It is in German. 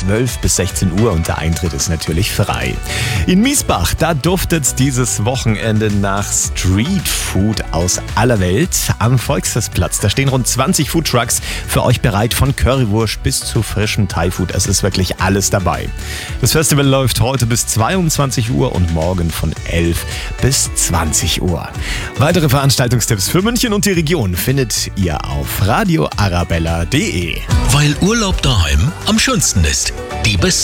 12 bis 16 Uhr und der Eintritt ist natürlich frei. In Miesbach, da duftet dieses Wochenende nach Streetfood aus aller Welt. Am Volksfestplatz, da stehen rund 20 Foodtrucks für euch bereit, von Currywurst bis zu frischem Thai-Food. Es ist wirklich alles dabei. Das Festival läuft heute bis 22 Uhr und morgen von 11 bis 20 Uhr. Weitere Veranstaltungstipps für München und die Region findet ihr auf radioarabella.de. Weil Urlaub daheim am schönsten ist. Die besten